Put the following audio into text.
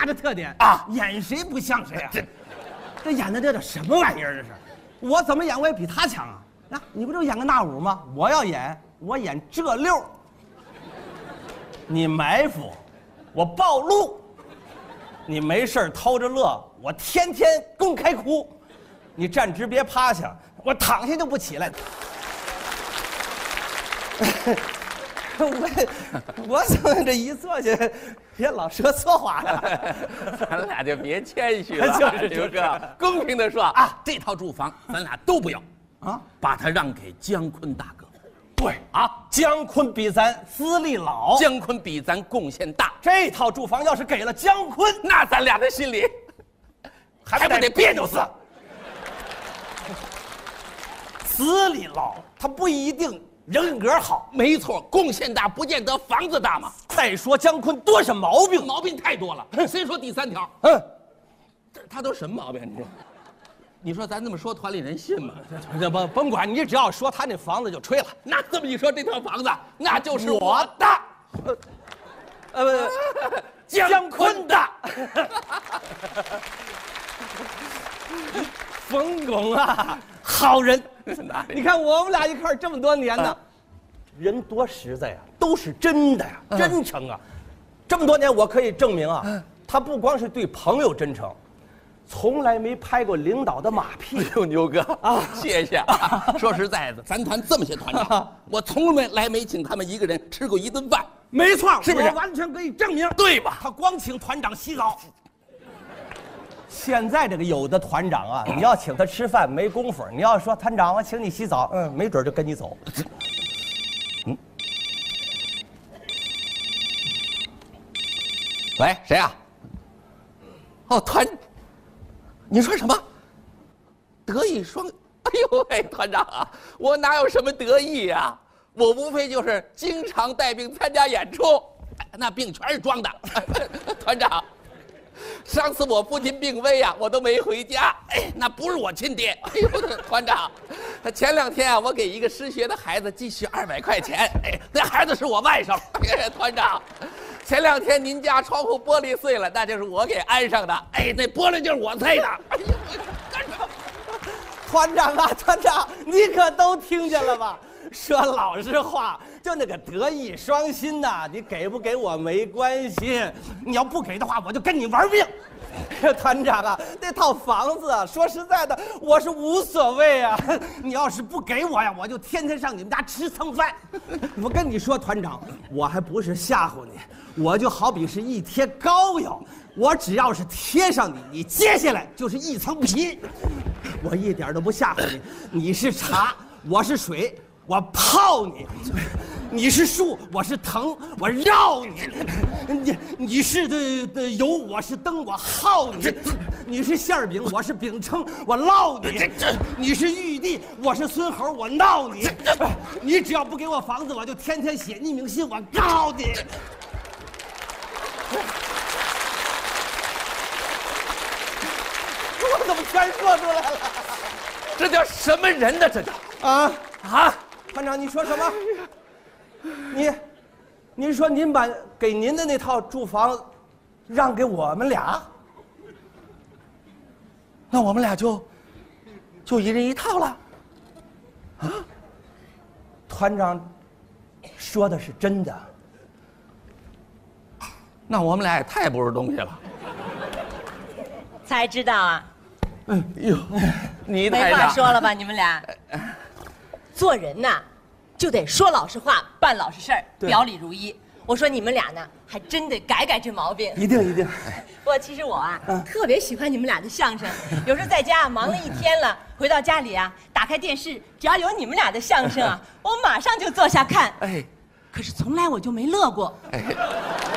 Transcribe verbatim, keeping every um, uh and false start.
大的特点啊， 演谁不像谁啊？这这演的这叫什么玩意儿？这是，我怎么演我也比他强啊！啊，你不就演个那五吗？我要演，我演这六。你埋伏，我暴露；你没事偷着乐，我天天公开哭；你站直别趴下，我躺下就不起来。我我怎么这一坐下，也老说错话了？ 咱俩就别谦虚了， 就是刘哥，公平的说啊，这套住房咱俩都不要啊，把它让给姜昆大哥。 对啊，姜昆比咱资历老， 姜昆比咱贡献大。 这套住房要是给了姜昆， 那咱俩的心里还不得别扭死？ 资历老，他不一定人格好。 没错，贡献大不见得房子大嘛。 再说姜昆多少毛病， 毛病太多了。先说第三条， 嗯， 这他都什么毛病？你这，你说咱这么说，团里人信吗？ 这甭甭管，你只要说他那房子就吹了。 那这么一说，这套房子那就是我的，呃，呃姜昆的。冯巩啊，好人。你看我们俩一块儿这么多年呢，人多实在呀，都是真的呀，真诚啊。这么多年，我可以证明啊，他不光是对朋友真诚，从来没拍过领导的马屁。 哎呦，牛哥啊，谢谢啊！说实在的，咱团这么些团长，我从来没请他们一个人吃过一顿饭。 没错， 是不是？ 我完全可以证明， 对吧？ 他光请团长洗澡。现在这个有的团长啊，你要请他吃饭没工夫，你要说团长我请你洗澡，嗯，没准就跟你走。 嗯。喂，谁啊？哦，团，你说什么？德艺双，哎呦喂，团长啊，我哪有什么得意呀、啊？我无非就是经常带病参加演出，那病全是装的。团长。上次我父亲病危啊，我都没回家。哎，那不是我亲爹。哎呦，团长，前两天啊，我给一个失学的孩子寄去二百块钱。哎，那孩子是我外甥。哎，团长，前两天您家窗户玻璃碎了，那就是我给安上的。哎，那玻璃就是我碎的。哎呦，干什么？ 团长啊，团长，你可都听见了吧？说老实话，就那个德艺双馨呐，你给不给我没关系，你要不给的话，我就跟你玩命。团长啊，那套房子啊，说实在的，我是无所谓啊。你要是不给我呀，我就天天上你们家吃蹭饭。我跟你说，团长，我还不是吓唬你，我就好比是一贴膏药，我只要是贴上你，你接下来就是一层皮。我一点都不吓唬你，你是茶，我是水。我泡你，你是树，我是藤，我绕你；你你是的的油，我是灯，我耗你；你是馅饼，我是饼铛，我烙你；你是玉帝，我是孙猴，我闹你。你只要不给我房子，我就天天写匿名信，我告你。我怎么全说出来了？ 这叫什么人呢？这叫啊啊！ 团长，你说什么？你，您说您把给您的那套住房让给我们俩， 那我们俩就就一人一套了啊？ 团长说的是真的。 那我们俩也太不是东西了。 才知道啊。 哎呦，你没话说了吧？你们俩，做人呐，就得说老实话，办老实事儿，表里如一。我说你们俩呢，还真得改改这毛病。 一定一定。 不过其实我啊，嗯、特别喜欢你们俩的相声。有时候在家忙了一天了，回到家里啊，打开电视，只要有你们俩的相声啊，我马上就坐下看。哎，可是从来我就没乐过。哎。